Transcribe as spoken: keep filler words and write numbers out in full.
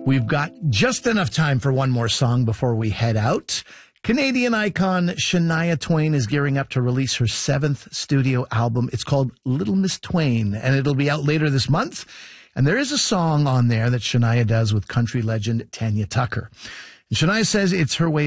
We've got just enough time for one more song before we head out. Canadian icon Shania Twain is gearing up to release her seventh studio album. It's called Little Miss Twain, and it'll be out later this month. And there is a song on there that Shania does with country legend Tanya Tucker. And Shania says it's her way